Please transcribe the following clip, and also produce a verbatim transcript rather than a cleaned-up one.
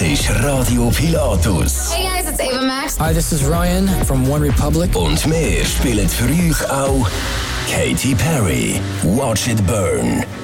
ist Radio Pilatus. Hey guys, it's Ava Max. Hi, this is Ryan from One Republic. Und wir spielen für euch auch Katy Perry, Watch It Burn.